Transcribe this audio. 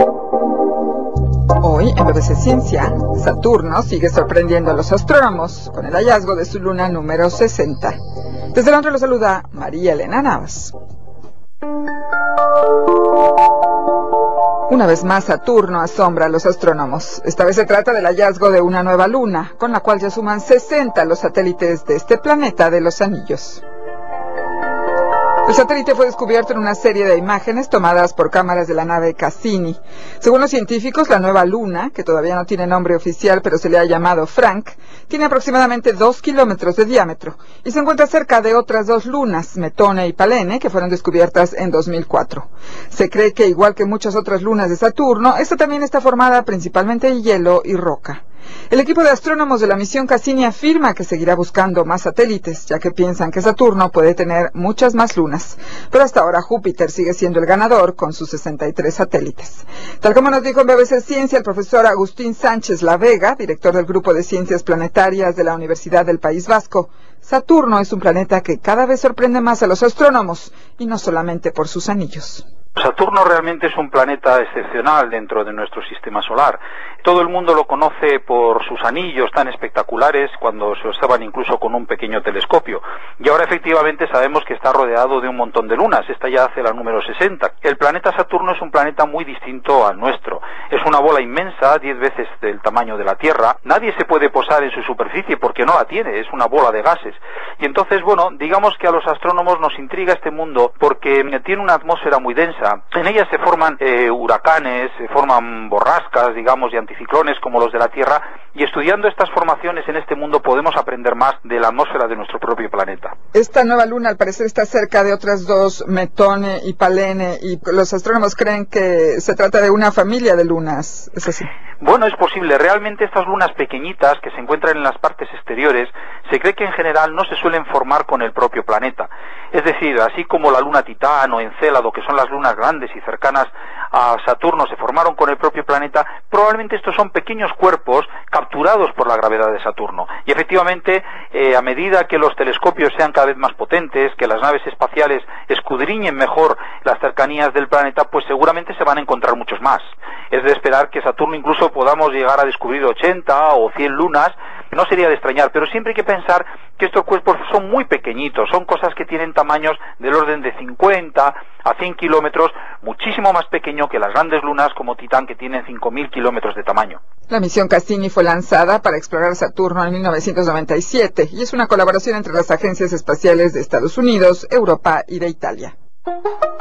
Hoy, en BBC Ciencia, Saturno sigue sorprendiendo a los astrónomos con el hallazgo de su luna número 60. Desde Londres lo saluda María Elena Navas. Una vez más, Saturno asombra a los astrónomos. Esta vez se trata del hallazgo de una nueva luna, con la cual ya suman 60 los satélites de este planeta de los anillos. El satélite fue descubierto en una serie de imágenes tomadas por cámaras de la nave Cassini. Según los científicos, la nueva luna, que todavía no tiene nombre oficial pero se le ha llamado Frank, tiene aproximadamente 2 kilómetros de diámetro y se encuentra cerca de otras dos lunas, Metone y Palene, que fueron descubiertas en 2004. Se cree que, igual que muchas otras lunas de Saturno, esta también está formada principalmente de hielo y roca. El equipo de astrónomos de la misión Cassini afirma que seguirá buscando más satélites, ya que piensan que Saturno puede tener muchas más lunas. Pero hasta ahora Júpiter sigue siendo el ganador con sus 63 satélites. Tal como nos dijo en BBC Ciencia el profesor Agustín Sánchez La Vega, director del Grupo de Ciencias Planetarias de la Universidad del País Vasco, Saturno es un planeta que cada vez sorprende más a los astrónomos, y no solamente por sus anillos. Saturno realmente es un planeta excepcional dentro de nuestro sistema solar. Todo el mundo lo conoce por sus anillos tan espectaculares cuando se observan incluso con un pequeño telescopio. Y ahora efectivamente sabemos que está rodeado de un montón de lunas. Esta ya hace la número 60. El planeta Saturno es un planeta muy distinto al nuestro. Es una bola inmensa, 10 veces del tamaño de la Tierra. Nadie se puede posar en su superficie porque no la tiene, es una bola de gases. Y entonces, bueno, digamos que a los astrónomos nos intriga este mundo porque tiene una atmósfera muy densa. En ella se forman huracanes, se forman borrascas, digamos, y anticiclones como los de la Tierra, y estudiando estas formaciones en este mundo podemos aprender más de la atmósfera de nuestro propio planeta. Esta nueva luna al parecer está cerca de otras dos, Metone y Palene, y los astrónomos creen que se trata de una familia de lunas, ¿es así? Bueno, es posible. Realmente estas lunas pequeñitas que se encuentran en las partes exteriores, se cree que en general no se suelen formar con el propio planeta. Es decir, así como la luna Titán o Encélado, que son las lunas grandes y cercanas a Saturno, se formaron con el propio planeta, probablemente estos son pequeños cuerpos capturados por la gravedad de Saturno. Y efectivamente, a medida que los telescopios sean cada vez más potentes, que las naves espaciales escudriñen mejor las cercanías del planeta, pues seguramente se van a encontrar muchos más. Es de esperar que Saturno incluso podamos llegar a descubrir 80 o 100 lunas. No sería de extrañar, pero siempre hay que pensar que estos cuerpos son muy pequeñitos, son cosas que tienen tamaños del orden de 50 a 100 kilómetros, muchísimo más pequeño que las grandes lunas como Titán, que tienen 5.000 kilómetros de tamaño. La misión Cassini fue lanzada para explorar Saturno en 1997 y es una colaboración entre las agencias espaciales de Estados Unidos, Europa y de Italia.